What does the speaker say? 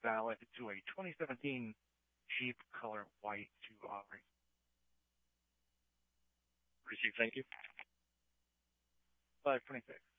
valid to a 2017 Jeep color white to Aubrey. Received, thank you. 526.